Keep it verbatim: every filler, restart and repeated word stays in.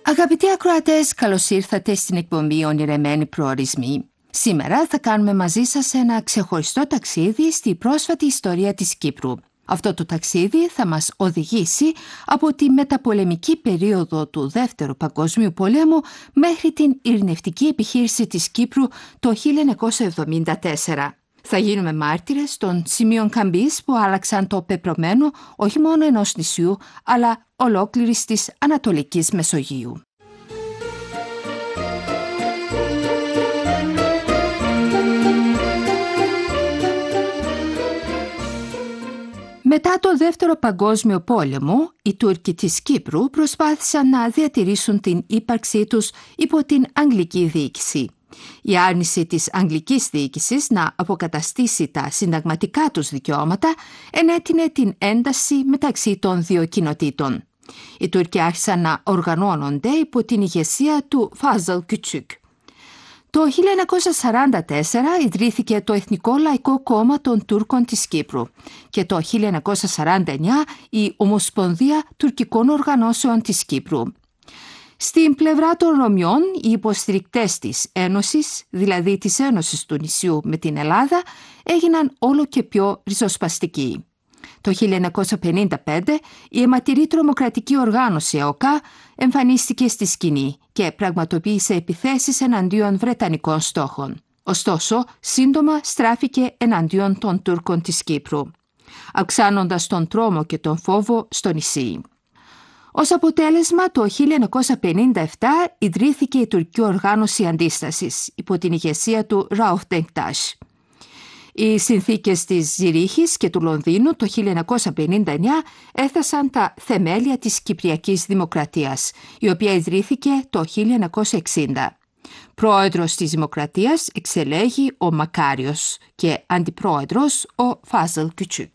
Αγαπητοί ακροατές, καλώς ήρθατε στην εκπομπή Ονειρεμένοι Προορισμοί. Σήμερα θα κάνουμε μαζί σας ένα ξεχωριστό ταξίδι στη πρόσφατη ιστορία της Κύπρου. Αυτό το ταξίδι θα μας οδηγήσει από τη μεταπολεμική περίοδο του Δεύτερου Παγκόσμιου Πολέμου μέχρι την ειρηνευτική επιχείρηση της Κύπρου το χίλια εννιακόσια εβδομήντα τέσσερα. Θα γίνουμε μάρτυρες των σημείων καμπής που άλλαξαν το πεπρωμένο όχι μόνο ενός νησιού, αλλά ολόκληρης της Ανατολικής Μεσογείου. Μετά το Δεύτερο Παγκόσμιο Πόλεμο, οι Τούρκοι της Κύπρου προσπάθησαν να διατηρήσουν την ύπαρξή τους υπό την Αγγλική διοίκηση. Η άρνηση της Αγγλικής διοίκησης να αποκαταστήσει τα συνταγματικά τους δικαιώματα ενέτεινε την ένταση μεταξύ των δύο κοινοτήτων. Οι Τούρκοι άρχισαν να οργανώνονται υπό την ηγεσία του Fazıl Küçük. Το χίλια εννιακόσια σαράντα τέσσερα ιδρύθηκε το Εθνικό Λαϊκό Κόμμα των Τούρκων της Κύπρου και το χίλια εννιακόσια σαράντα εννιά η Ομοσπονδία Τουρκικών Οργανώσεων της Κύπρου. Στην πλευρά των Ρωμιών, οι υποστηρικτές της Ένωσης, δηλαδή της Ένωσης του νησιού με την Ελλάδα, έγιναν όλο και πιο ριζοσπαστικοί. Το χίλια εννιακόσια πενήντα πέντε η αιματηρή τρομοκρατική οργάνωση ΕΟΚΑ εμφανίστηκε στη σκηνή και πραγματοποίησε επιθέσεις εναντίον βρετανικών στόχων. Ωστόσο, σύντομα στράφηκε εναντίον των Τούρκων της Κύπρου, αυξάνοντας τον τρόμο και τον φόβο στο νησί. Ως αποτέλεσμα, το χίλια εννιακόσια πενήντα επτά ιδρύθηκε η τουρκική οργάνωση αντίστασης υπό την ηγεσία του Ραουφ Ντενκτάς. Οι συνθήκες της Ζηρίχης και του Λονδίνου το χίλια εννιακόσια πενήντα εννιά έθεσαν τα θεμέλια της Κυπριακής Δημοκρατίας, η οποία ιδρύθηκε το χίλια εννιακόσια εξήντα. Πρόεδρος της Δημοκρατίας εξελέγει ο Μακάριος και αντιπρόεδρος ο Fazıl Küçük.